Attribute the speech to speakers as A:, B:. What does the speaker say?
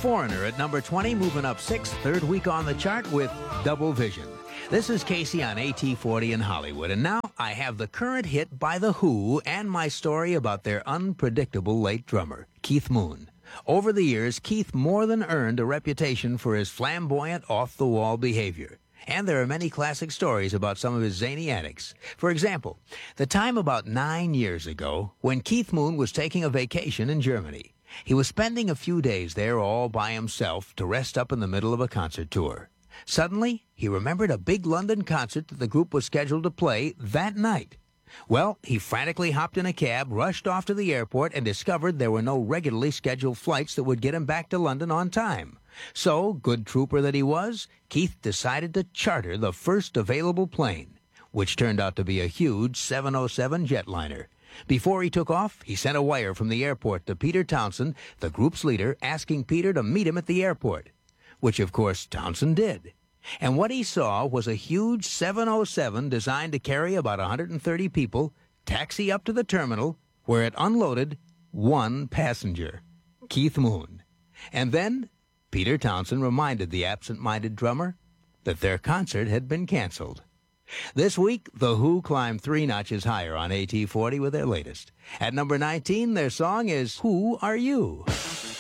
A: Foreigner at number 20, moving up 6, third week on the chart with Double Vision. This is Casey on AT40 in Hollywood, and now I have the current hit by The Who and my story about their unpredictable late drummer, Keith Moon. Over the years, Keith more than earned a reputation for his flamboyant, off-the-wall behavior. And there are many classic stories about some of his zany antics. For example, the time about 9 years ago when Keith Moon was taking a vacation in Germany. He was spending a few days there all by himself to rest up in the middle of a concert tour. Suddenly, he remembered a big London concert that the group was scheduled to play that night. Well, he frantically hopped in a cab, rushed off to the airport, and discovered there were no regularly scheduled flights that would get him back to London on time. So, good trooper that he was, Keith decided to charter the first available plane, which turned out to be a huge 707 jetliner. Before he took off, he sent a wire from the airport to Peter Townsend, the group's leader, asking Peter to meet him at the airport, which, of course, Townsend did. And what he saw was a huge 707 designed to carry about 130 people, taxi up to the terminal, where it unloaded one passenger, Keith Moon. And then Peter Townsend reminded the absent-minded drummer that their concert had been canceled. This week, The Who climbed 3 notches higher on AT40 with their latest. At number 19, their song is Who Are You?